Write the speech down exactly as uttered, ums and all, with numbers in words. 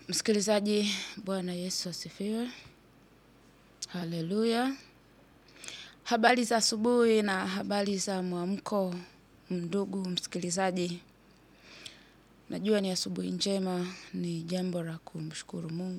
Msikilizaji, Bwana Yesu asifiwe. Haleluya. Habari za asubuhi na habari za mwamko, ndugu msikilizaji. Najua ni asubuhi njema, ni jambo la kumshukuru Mungu.